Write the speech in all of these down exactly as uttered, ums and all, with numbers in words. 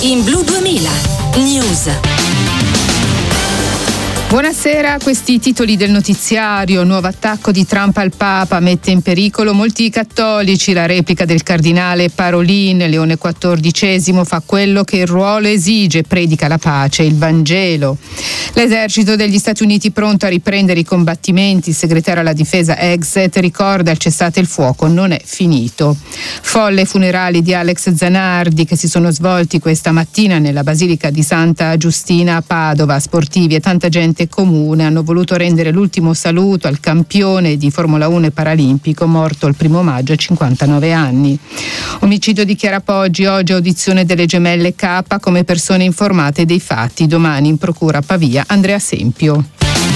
In Blu duemila News. Buonasera, questi i titoli del notiziario. Nuovo attacco di Trump al Papa mette in pericolo molti cattolici. La replica del cardinale Parolin. Leone quattordicesimo fa quello che il ruolo esige, predica la pace e il Vangelo. L'esercito degli Stati Uniti pronto a riprendere i combattimenti. Il segretario alla difesa Exet ricorda: il cessate il fuoco non è finito. Folle funerali di Alex Zanardi che si sono svolti questa mattina nella Basilica di Santa Giustina a Padova. Sportivi e tanta gente comune hanno voluto rendere l'ultimo saluto al campione di Formula uno e paralimpico morto il primo maggio a cinquantanove anni. Omicidio di Chiara Poggi, oggi audizione delle gemelle K come persone informate dei fatti, domani in procura a Pavia Andrea Sempio.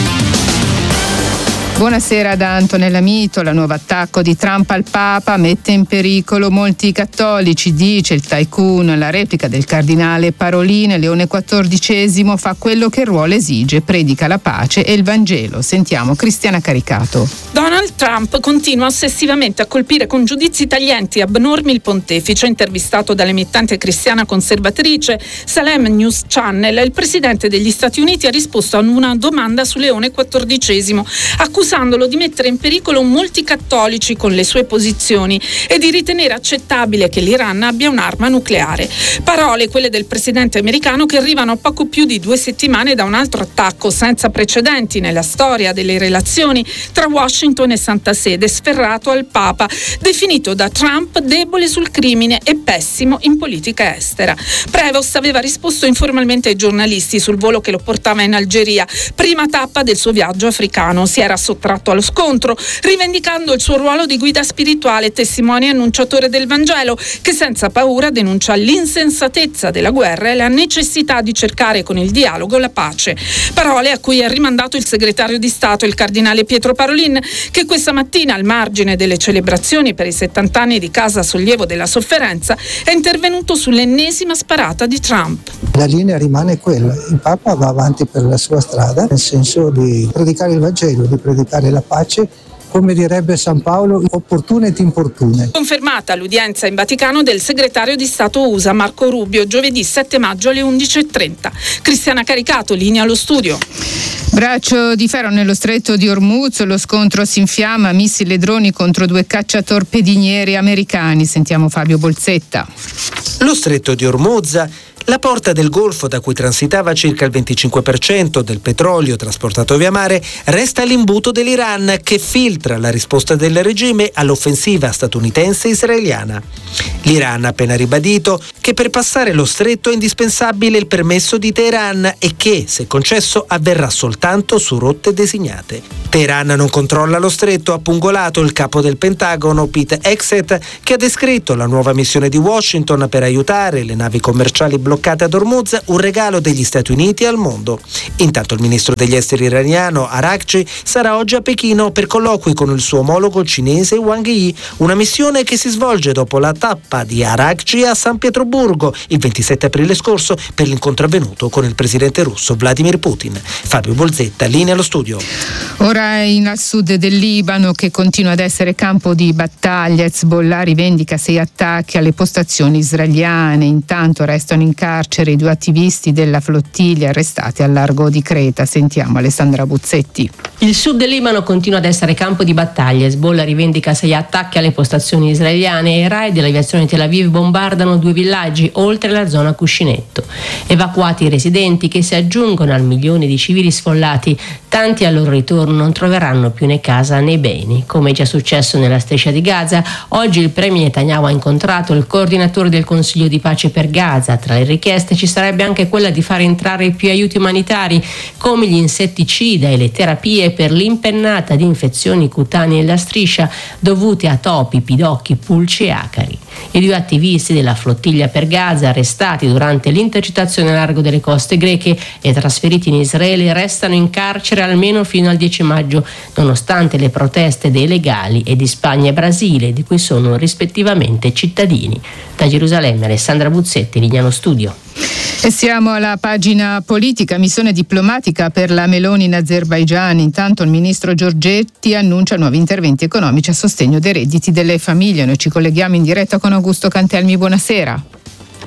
Buonasera da Antonella Mito. La nuovo attacco di Trump al Papa mette in pericolo molti cattolici, dice il tycoon. La replica del cardinale Parolin. Leone quattordicesimo fa quello che il ruolo esige, predica la pace e il Vangelo. Sentiamo Cristiana Caricato. Donald Trump continua ossessivamente a colpire con giudizi taglienti e abnormi il pontefice. Intervistato dall'emittente cristiana conservatrice Salem News Channel, il presidente degli Stati Uniti ha risposto a una domanda su Leone quattordicesimo, accusandolo di mettere in pericolo molti cattolici con le sue posizioni e di ritenere accettabile che l'Iran abbia un'arma nucleare. Parole, quelle del presidente americano, che arrivano a poco più di due settimane da un altro attacco senza precedenti nella storia delle relazioni tra Washington e Santa Sede, sferrato al Papa, definito da Trump debole sul crimine e pessimo in politica estera. Prevost aveva risposto informalmente ai giornalisti sul volo che lo portava in Algeria, prima tappa del suo viaggio africano. Si era sottratto allo scontro, rivendicando il suo ruolo di guida spirituale, testimone e annunciatore del Vangelo, che senza paura denuncia l'insensatezza della guerra e la necessità di cercare con il dialogo la pace. Parole a cui ha rimandato il segretario di Stato, il cardinale Pietro Parolin, che questa mattina, al margine delle celebrazioni per i settanta anni di Casa Sollievo della Sofferenza, è intervenuto sull'ennesima sparata di Trump. La linea rimane quella: il Papa va avanti per la sua strada, nel senso di predicare il Vangelo, di predicare la pace, come direbbe San Paolo, opportune ed importune. Confermata l'udienza in Vaticano del segretario di Stato U S A Marco Rubio, giovedì sette maggio alle undici e trenta. Cristiana Caricato, linea allo studio. Braccio di ferro nello stretto di Hormuz, lo scontro si infiamma, missili e droni contro due cacciatorpedinieri americani. Sentiamo Fabio Bolzetta. Lo stretto di Hormuz, la porta del Golfo da cui transitava circa il venticinque per cento del petrolio trasportato via mare, resta l'imbuto dell'Iran che filtra la risposta del regime all'offensiva statunitense e israeliana. L'Iran ha appena ribadito che per passare lo stretto è indispensabile il permesso di Teheran e che, se concesso, avverrà soltanto su rotte designate. Teheran non controlla lo stretto, ha pungolato il capo del Pentagono Pete Hegseth, che ha descritto la nuova missione di Washington per aiutare le navi commerciali bloccate ad Hormuz un regalo degli Stati Uniti al mondo. Intanto il ministro degli esteri iraniano Araghchi sarà oggi a Pechino per colloqui con il suo omologo cinese Wang Yi, una missione che si svolge dopo la tappa di Araghchi a San Pietroburgo il ventisette aprile scorso per l'incontro avvenuto con il presidente russo Vladimir Putin. Fabio Bolzetta, linea allo studio. Ora in al sud del Libano, che continua ad essere campo di battaglia, Hezbollah rivendica sei attacchi alle postazioni israeliane. Intanto restano in carcere i due attivisti della flottiglia arrestati al largo di Creta. Sentiamo Alessandra Buzzetti. Il sud del Libano continua ad essere campo di battaglia. Hezbollah rivendica sei attacchi alle postazioni israeliane e i raid dell'aviazione di Tel Aviv bombardano due villaggi oltre la zona cuscinetto. Evacuati i residenti, che si aggiungono al milione di civili sfollati, tanti al loro ritorno non troveranno più né casa né beni. Come già successo nella striscia di Gaza, oggi il premier Netanyahu ha incontrato il coordinatore del Consiglio di pace per Gaza. Tra le richieste ci sarebbe anche quella di far entrare più aiuti umanitari, come gli insetticida e le terapie per l'impennata di infezioni cutanee nella striscia dovute a topi, pidocchi, pulci e acari. I due attivisti della flottiglia per Gaza, arrestati durante l'intercettazione a largo delle coste greche e trasferiti in Israele, restano in carcere almeno fino al dieci maggio, nonostante le proteste dei legali e di Spagna e Brasile, di cui sono rispettivamente cittadini. Da Gerusalemme, Alessandra Buzzetti, linea allo studio. E siamo alla pagina politica. Missione diplomatica per la Meloni in Azerbaigian. Intanto il ministro Giorgetti annuncia nuovi interventi economici a sostegno dei redditi delle famiglie. Noi ci colleghiamo in diretta con Augusto Cantelmi. Buonasera.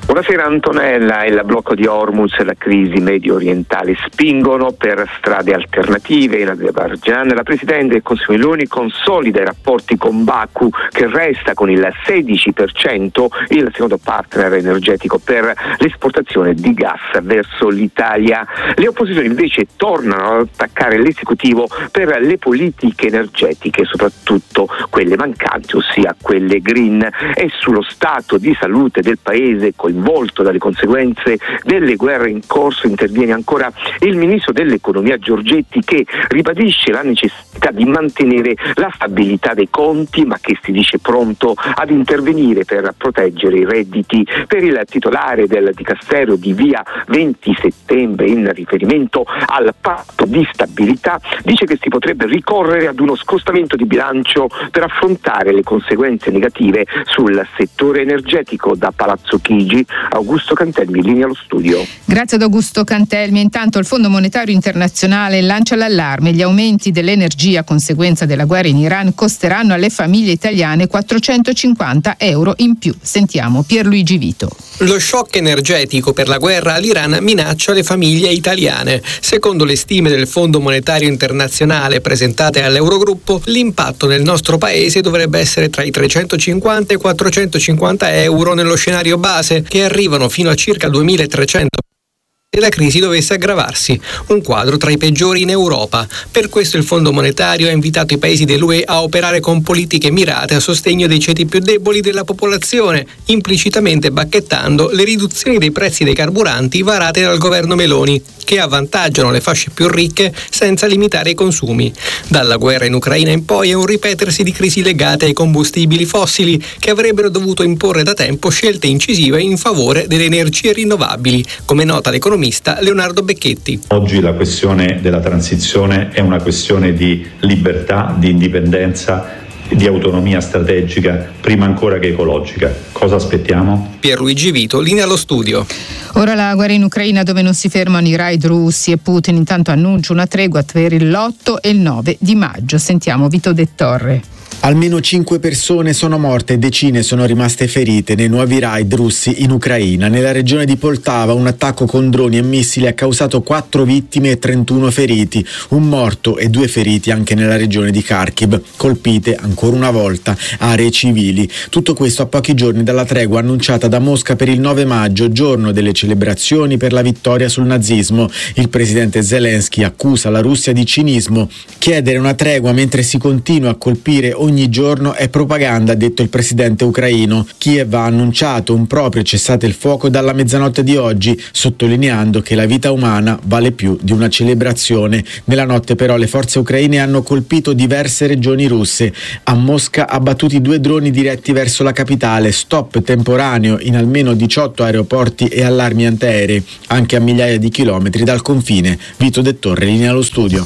Buonasera Antonella. Il blocco di Hormuz e la crisi medio orientale spingono per strade alternative. In Azerbaigian la Presidente del Consiglio Meloni consolida i rapporti con Baku, che resta con il sedici per cento il secondo partner energetico per l'esportazione di gas verso l'Italia. Le opposizioni invece tornano ad attaccare l'esecutivo per le politiche energetiche, soprattutto quelle mancanti, ossia quelle green, e sullo stato di salute del paese coinvolto dalle conseguenze delle guerre in corso interviene ancora il ministro dell'economia Giorgetti, che ribadisce la necessità di mantenere la stabilità dei conti, ma che si dice pronto ad intervenire per proteggere i redditi. Per il titolare del Dicastero di via venti settembre, in riferimento al patto di stabilità, dice che si potrebbe ricorrere ad uno scostamento di bilancio per affrontare le conseguenze negative sul settore energetico. Da Palazzo Chigi, Augusto Cantelmi, in linea allo studio. Grazie ad Augusto Cantelmi. Intanto il Fondo Monetario Internazionale lancia l'allarme: gli aumenti dell'energia a conseguenza della guerra in Iran costeranno alle famiglie italiane quattrocentocinquanta euro in più. Sentiamo Pierluigi Vito. Lo shock energetico per la guerra all'Iran minaccia le famiglie italiane. Secondo le stime del Fondo Monetario Internazionale presentate all'Eurogruppo, l'impatto nel nostro paese dovrebbe essere tra i trecentocinquanta e i quattrocentocinquanta euro nello scenario base, che arrivano fino a circa duemilatrecento se la crisi dovesse aggravarsi, un quadro tra i peggiori in Europa. Per questo il Fondo Monetario ha invitato i paesi dell'U E a operare con politiche mirate a sostegno dei ceti più deboli della popolazione, implicitamente bacchettando le riduzioni dei prezzi dei carburanti varate dal governo Meloni, che avvantaggiano le fasce più ricche senza limitare i consumi. Dalla guerra in Ucraina in poi è un ripetersi di crisi legate ai combustibili fossili, che avrebbero dovuto imporre da tempo scelte incisive in favore delle energie rinnovabili, come nota l'economista Leonardo Becchetti. Oggi la questione della transizione è una questione di libertà, di indipendenza, di autonomia strategica, prima ancora che ecologica. Cosa aspettiamo? Pierluigi Vito, linea allo studio. Ora la guerra in Ucraina, dove non si fermano i raid russi, e Putin intanto annuncia una tregua per l'otto e il nove di maggio. Sentiamo Vito De Torre. Almeno cinque persone sono morte e decine sono rimaste ferite nei nuovi raid russi in Ucraina. Nella regione di Poltava un attacco con droni e missili ha causato quattro vittime e trentuno feriti, un morto e due feriti anche nella regione di Kharkiv, colpite ancora una volta aree civili. Tutto questo a pochi giorni dalla tregua annunciata da Mosca per il nove maggio, giorno delle celebrazioni per la vittoria sul nazismo. Il presidente Zelensky accusa la Russia di cinismo. Chiedere una tregua mentre si continua a colpire ogni Ogni giorno è propaganda, ha detto il presidente ucraino. Kiev ha annunciato un proprio cessate il fuoco dalla mezzanotte di oggi, sottolineando che la vita umana vale più di una celebrazione. Nella notte però le forze ucraine hanno colpito diverse regioni russe. A Mosca abbattuti due droni diretti verso la capitale, stop temporaneo in almeno diciotto aeroporti e allarmi antiaerei, anche a migliaia di chilometri dal confine. Vito De Torre, linea allo studio.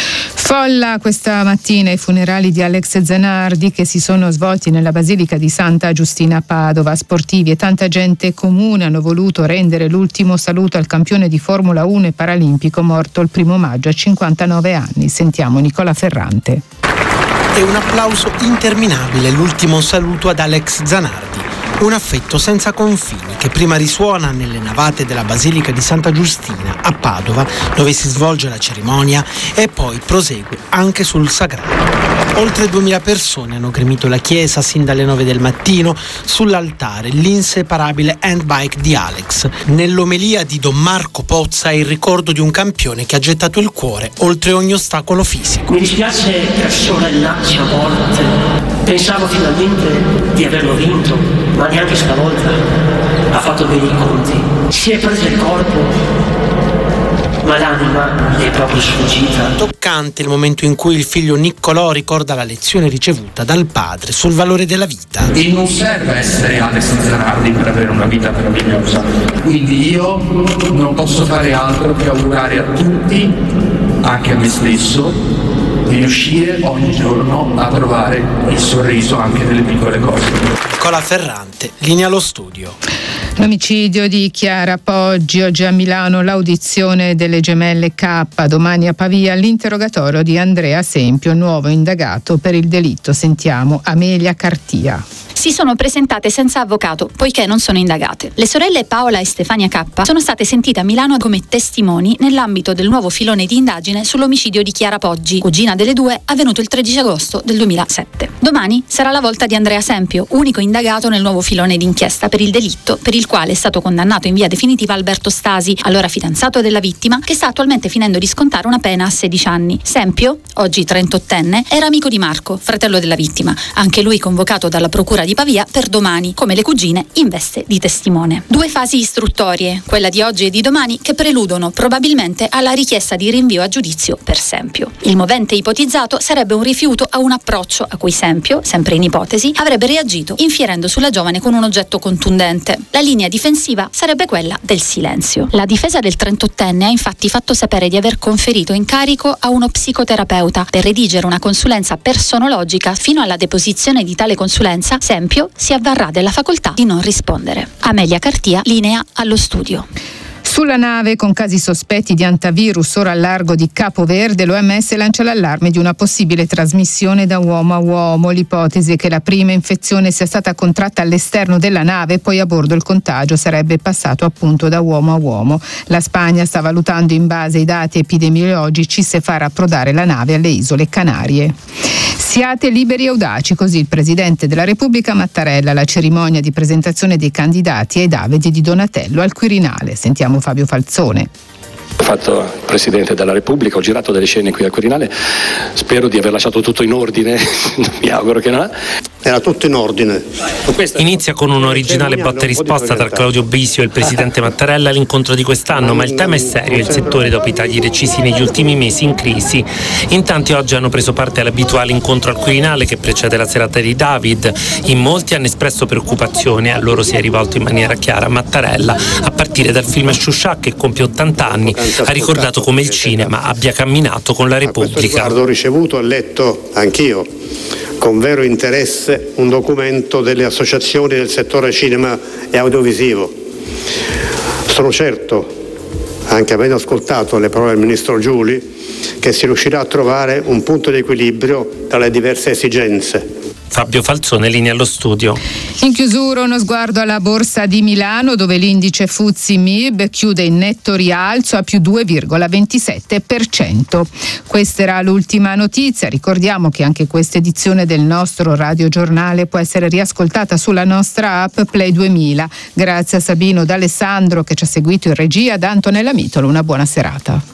Folla questa mattina i funerali di Alex Zanardi, che si sono svolti nella Basilica di Santa Giustina a Padova. Sportivi e tanta gente comune hanno voluto rendere l'ultimo saluto al campione di Formula uno e paralimpico morto il primo maggio a cinquantanove anni. Sentiamo Nicola Ferrante. È un applauso interminabile l'ultimo saluto ad Alex Zanardi. Un affetto senza confini che prima risuona nelle navate della Basilica di Santa Giustina a Padova, dove si svolge la cerimonia, e poi prosegue anche sul Sagrario. Oltre duemila persone hanno gremito la chiesa sin dalle nove del mattino. Sull'altare l'inseparabile handbike di Alex. Nell'omelia di Don Marco Pozza è il ricordo di un campione che ha gettato il cuore oltre ogni ostacolo fisico. Mi dispiace per sorellacci a volte. Pensavo finalmente di averlo vinto, ma neanche stavolta ha fatto bene i conti. Si è preso il corpo, ma l'anima gli è proprio sfuggita. Toccante il momento in cui il figlio Niccolò ricorda la lezione ricevuta dal padre sul valore della vita. E non serve essere Alex Zanardi per avere una vita meravigliosa. Quindi io non posso fare altro che augurare a tutti, anche a me stesso, di riuscire ogni giorno a trovare il sorriso anche nelle piccole cose. Nicola Ferrante, linea allo studio. L'omicidio di Chiara Poggi, oggi a Milano l'audizione delle gemelle K, domani a Pavia l'interrogatorio di Andrea Sempio, nuovo indagato per il delitto. Sentiamo Amelia Cartia. si sono presentate senza avvocato poiché non sono indagate. Le sorelle Paola e Stefania K sono state sentite a Milano come testimoni nell'ambito del nuovo filone di indagine sull'omicidio di Chiara Poggi, cugina delle due, avvenuto il tredici agosto del duemilasette. Domani sarà la volta di Andrea Sempio, unico indagato nel nuovo filone d'inchiesta per il delitto per il quale è stato condannato in via definitiva Alberto Stasi, allora fidanzato della vittima, che sta attualmente finendo di scontare una pena a sedici anni. Sempio, oggi trentottenne, era amico di Marco, fratello della vittima, anche lui convocato dalla procura di Pavia per domani, come le cugine, in veste di testimone. Due fasi istruttorie, quella di oggi e di domani, che preludono probabilmente alla richiesta di rinvio a giudizio per Sempio. Il movente ipotizzato sarebbe un rifiuto a un approccio a cui Sempio, sempre in ipotesi, avrebbe reagito infierendo sulla giovane con un oggetto contundente. La linea difensiva sarebbe quella del silenzio. La difesa del trentottenne ha infatti fatto sapere di aver conferito incarico a uno psicoterapeuta per redigere una consulenza personologica. Fino alla deposizione di tale consulenza, Sempio si avvarrà della facoltà di non rispondere. Amelia Cartia, linea allo studio. Sulla nave con casi sospetti di antivirus ora al largo di Capo Verde, l'O M S lancia l'allarme di una possibile trasmissione da uomo a uomo. L'ipotesi è che la prima infezione sia stata contratta all'esterno della nave e poi a bordo il contagio sarebbe passato appunto da uomo a uomo. La Spagna sta valutando in base ai dati epidemiologici se far approdare la nave alle isole Canarie. Siate liberi e audaci, così il Presidente della Repubblica Mattarella alla cerimonia di presentazione dei candidati ai Davide di Donatello al Quirinale. Sentiamo Fabio Falzone. Ho fatto Presidente della Repubblica, ho girato delle scene qui al Quirinale, spero di aver lasciato tutto in ordine, mi auguro che no. Era tutto in ordine. Inizia con un'originale botta e risposta tra Claudio Bisio e il Presidente Mattarella all'incontro di quest'anno, ma il tema è serio, il settore dopo i tagli decisi negli ultimi mesi in crisi. In tanti oggi hanno preso parte all'abituale incontro al Quirinale che precede la serata di David. In molti hanno espresso preoccupazione, a loro si è rivolto in maniera chiara Mattarella, a partire dal film Sciuscià che compie ottanta anni, ha ricordato come il cinema abbia camminato con la Repubblica. Ho ricevuto e letto anch'io con vero interesse un documento delle associazioni del settore cinema e audiovisivo. Sono certo, anche avendo ascoltato le parole del Ministro Giuli, che si riuscirà a trovare un punto di equilibrio tra le diverse esigenze. Fabio Falzone, linea allo studio. In chiusura uno sguardo alla borsa di Milano, dove l'indice F T S E M I B chiude in netto rialzo a più due virgola ventisette per cento. Questa era l'ultima notizia. Ricordiamo che anche questa edizione del nostro radiogiornale può essere riascoltata sulla nostra app Play duemila. Grazie a Sabino D'Alessandro che ci ha seguito in regia, da Antonella Mitolo. Una buona serata.